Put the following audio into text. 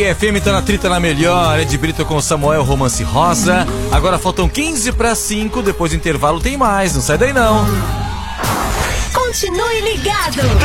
FM tá na trita na melhor. Ed Brito com Samuel, Romance Rosa. Agora faltam 15:05. Depois do intervalo tem mais. Não sai daí não. Continue ligado.